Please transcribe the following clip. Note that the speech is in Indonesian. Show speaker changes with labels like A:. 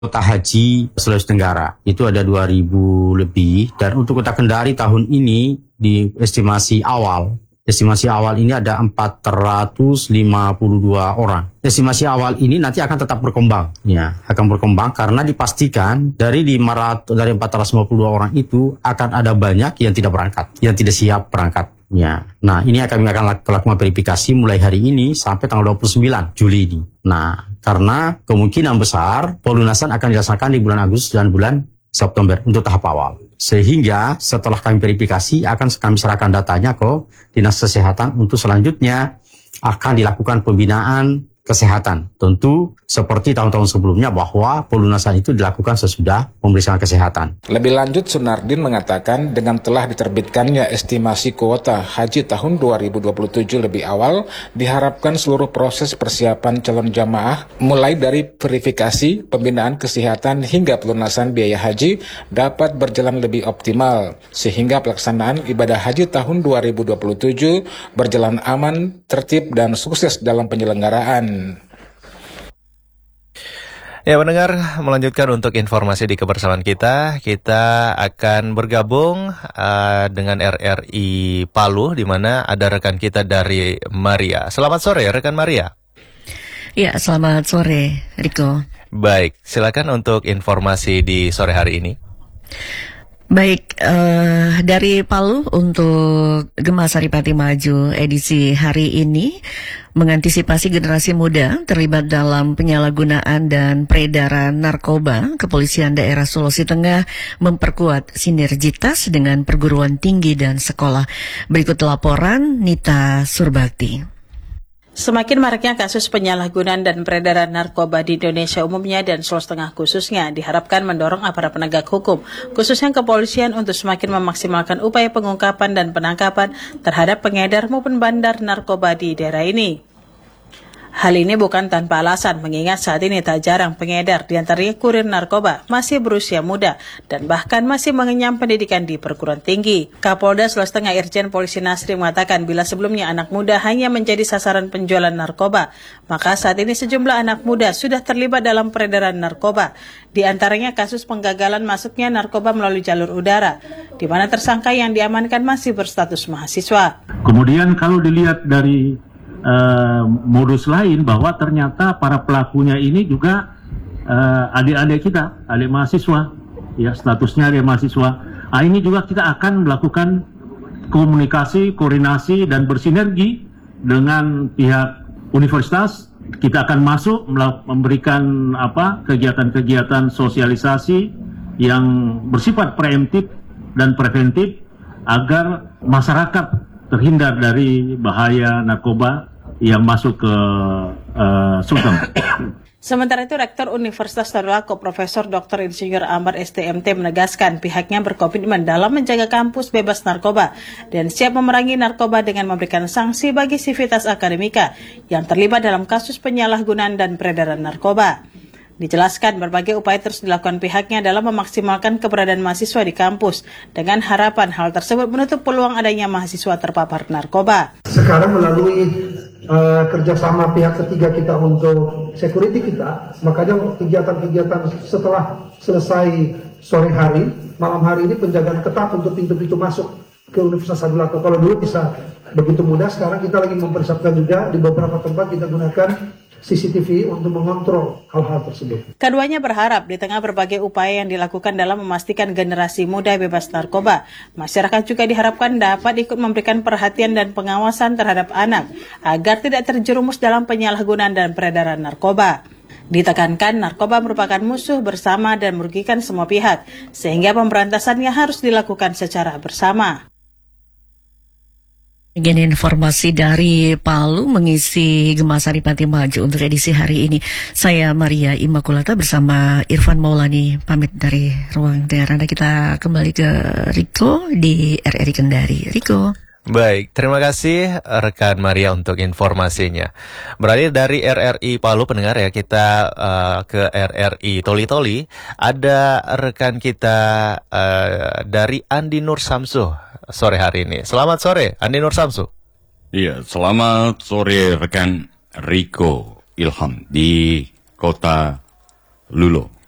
A: kota haji Sulawesi Tenggara. Itu ada 2.000 lebih. Dan untuk kota Kendari tahun ini di estimasi awal ini ada 452 orang. Estimasi awal ini nanti akan tetap berkembang. Ya, akan berkembang karena dipastikan dari 452 orang itu akan ada banyak yang tidak berangkat, yang tidak siap berangkat. Ya. Nah, ini kami akan lakukan verifikasi mulai hari ini sampai tanggal 29 Juli ini. Nah, karena kemungkinan besar pelunasan akan dilaksanakan di bulan Agustus dan bulan September untuk tahap awal. Sehingga setelah kami verifikasi akan kami serahkan datanya ke Dinas Kesehatan untuk selanjutnya akan dilakukan pembinaan kesehatan. Tentu seperti tahun-tahun sebelumnya bahwa pelunasan itu dilakukan sesudah pemeriksaan kesehatan.
B: Lebih lanjut, Sunardin mengatakan dengan telah diterbitkannya estimasi kuota haji tahun 2027 lebih awal, diharapkan seluruh proses persiapan calon jamaah mulai dari verifikasi, pembinaan kesehatan hingga pelunasan biaya haji dapat berjalan lebih optimal, sehingga pelaksanaan ibadah haji tahun 2027 berjalan aman, tertib, dan sukses dalam penyelenggaraan.
C: Ya, pendengar, melanjutkan untuk informasi di kebersamaan kita akan bergabung dengan RRI Palu, di mana ada rekan kita dari Maria. Selamat sore, rekan Maria.
D: Ya, selamat sore, Riko.
C: Baik, silakan untuk informasi di sore hari ini.
D: Baik, dari Palu untuk Gema Saripati Maju edisi hari ini mengantisipasi generasi muda terlibat dalam penyalahgunaan dan peredaran narkoba, Kepolisian Daerah Sulawesi Tengah memperkuat sinergitas dengan perguruan tinggi dan sekolah. Berikut laporan Nita Surbakti.
E: Semakin maraknya kasus penyalahgunaan dan peredaran narkoba di Indonesia umumnya dan Sulawesi Tengah khususnya diharapkan mendorong aparat penegak hukum, khususnya kepolisian untuk semakin memaksimalkan upaya pengungkapan dan penangkapan terhadap pengedar maupun bandar narkoba di daerah ini. Hal ini bukan tanpa alasan, mengingat saat ini tak jarang pengedar, diantaranya kurir narkoba, masih berusia muda dan bahkan masih mengenyam pendidikan di perguruan tinggi. Kapolda Sulawesi Tengah Irjen Polisi Nasri mengatakan bila sebelumnya anak muda hanya menjadi sasaran penjualan narkoba, maka saat ini sejumlah anak muda sudah terlibat dalam peredaran narkoba. Di antaranya kasus penggagalan masuknya narkoba melalui jalur udara, di mana tersangka yang diamankan masih berstatus mahasiswa.
F: Kemudian kalau dilihat dari modus lain bahwa ternyata para pelakunya ini juga adik-adik kita, adik mahasiswa, ya statusnya adik mahasiswa. Ini juga kita akan melakukan komunikasi, koordinasi dan bersinergi dengan pihak universitas. Kita akan masuk memberikan kegiatan-kegiatan sosialisasi yang bersifat preemptif dan preventif agar masyarakat terhindar dari bahaya narkoba yang masuk ke Sulsel.
E: Sementara itu, Rektor Universitas Tadulako Profesor Dr. Insinyur Amar STMT menegaskan pihaknya berkomitmen dalam menjaga kampus bebas narkoba dan siap memerangi narkoba dengan memberikan sanksi bagi sivitas akademika yang terlibat dalam kasus penyalahgunaan dan peredaran narkoba. Dijelaskan berbagai upaya terus dilakukan pihaknya dalam memaksimalkan keberadaan mahasiswa di kampus dengan harapan hal tersebut menutup peluang adanya mahasiswa terpapar narkoba.
G: Sekarang melalui kerjasama pihak ketiga kita untuk security kita, makanya kegiatan-kegiatan setelah selesai sore hari, malam hari ini penjagaan ketat untuk pintu-pintu masuk ke Universitas Tadulako. Kalau dulu bisa begitu mudah, sekarang kita lagi mempersiapkan juga di beberapa tempat kita gunakan CCTV untuk mengontrol hal-hal tersebut.
E: Keduanya berharap di tengah berbagai upaya yang dilakukan dalam memastikan generasi muda bebas narkoba, masyarakat juga diharapkan dapat ikut memberikan perhatian dan pengawasan terhadap anak agar tidak terjerumus dalam penyalahgunaan dan peredaran narkoba. Ditekankan narkoba merupakan musuh bersama dan merugikan semua pihak, sehingga pemberantasannya harus dilakukan secara bersama.
D: Begini informasi dari Palu mengisi Gema Saripati Maju untuk edisi hari ini. Saya Maria Immaculata bersama Irfan Maulani pamit dari ruang dengar Anda. Kita kembali ke Riko di RRI Kendari. Riko.
C: Baik, terima kasih rekan Maria untuk informasinya. Beralih dari RRI Palu, pendengar ya, kita ke RRI Toli-Toli. Ada rekan kita dari Andi Nur Samsuh sore hari ini. Selamat sore, Andi Nur Samsuh.
H: Iya, selamat sore rekan Riko Ilham di kota Lulo.